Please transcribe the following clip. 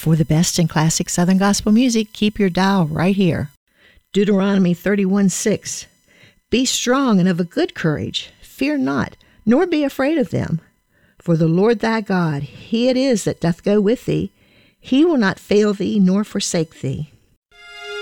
For the best in classic Southern gospel music, keep your dial right here. Deuteronomy 31:6. Be strong and of a good courage. Fear not, nor be afraid of them. For the Lord thy God, he it is that doth go with thee. He will not fail thee nor forsake thee.